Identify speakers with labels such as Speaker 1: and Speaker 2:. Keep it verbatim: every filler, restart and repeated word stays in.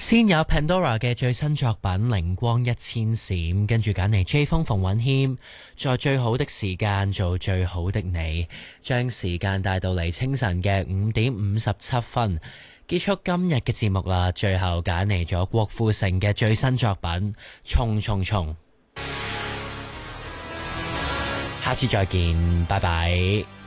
Speaker 1: 先有 Pandora 嘅最新作品《靈光一千閃》，跟住揀嚟 J 風馮允謙，在最好的時間做最好的你，將時間帶到嚟清晨嘅五點五十七分，結束今日嘅節目啦。最後揀嚟咗郭富城嘅最新作品《衝衝衝》，下次再見，拜拜。